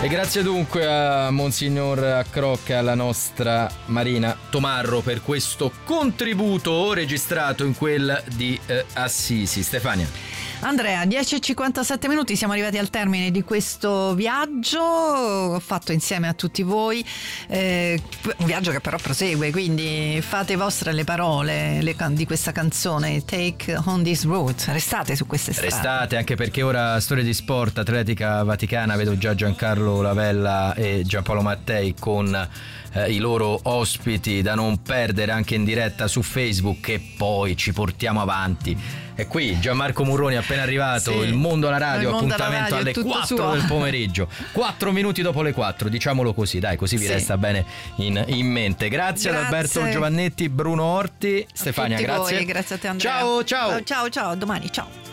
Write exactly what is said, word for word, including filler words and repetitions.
E grazie dunque a Monsignor Crocca e alla nostra Marina Tomarro per questo contributo registrato in quel di eh, Assisi. Stefania. Andrea, dieci e cinquantasette minuti, siamo arrivati al termine di questo viaggio fatto insieme a tutti voi, eh, un viaggio che però prosegue, quindi fate vostre le parole le can- di questa canzone Take on this road, restate su queste strade. Restate, anche perché ora storie di sport, atletica vaticana, vedo già Giancarlo Lavella e Giampaolo Mattei con eh, i loro ospiti da non perdere anche in diretta su Facebook, e poi ci portiamo avanti. E qui Gianmarco Murroni appena arrivato, sì. Il Mondo alla Radio, appuntamento alle quattro suo. Del pomeriggio, quattro minuti dopo le quattro, diciamolo così, dai, così vi sì. resta bene in, in mente. Grazie, grazie ad Alberto Giovannetti, Bruno Orti, Stefania, grazie. Voi, grazie a te Andrea. Ciao, ciao. Ciao, ciao, ciao, domani, ciao.